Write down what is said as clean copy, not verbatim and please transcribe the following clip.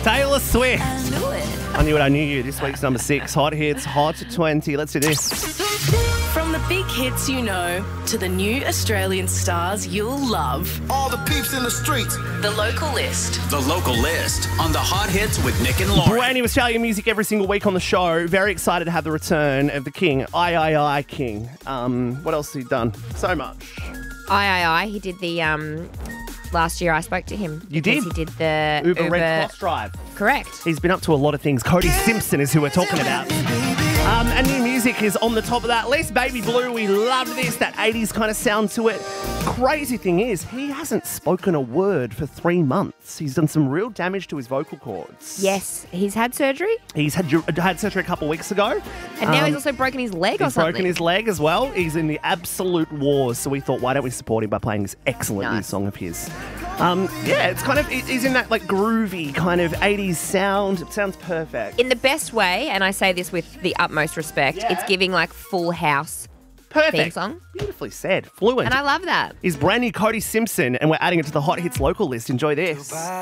Taylor Swift. I knew it. I knew it, I knew you. This week's number 6. Hot hits, Hot 20. Let's do this. From the big hits you know to the new Australian stars you'll love. All the peeps in the streets. The Local List. The Local List on the Hot Hits with Nick and Lauren. Brand new Australian music every single week on the show. Very excited to have the return of the King, I King. What else has he done? So much. He did the last year I spoke to him. You because did? He did the Uber Red Cross Drive. Correct. He's been up to a lot of things. Cody Simpson is who we're talking about. And new music is on the top of that list. Baby Blue, we love this. That 80s kind of sound to it. Crazy thing is, he hasn't spoken a word for 3 months. He's done some real damage to his vocal cords. Yes, he's had surgery. He's had surgery a couple of weeks ago. And now he's also broken his leg or He's something. broken his leg as well. He's in the absolute wars. So we thought, why don't we support him by playing this excellent new song of his? It's kind of, he's in that like groovy kind of 80s sound. It sounds perfect. In the best way, and I say this with the utmost respect, Yeah. it's giving like Full House Perfect. theme song. Beautifully said. Fluent. And I love that. Is brand new Cody Simpson, and we're adding it to the Hot Hits local list. Enjoy this.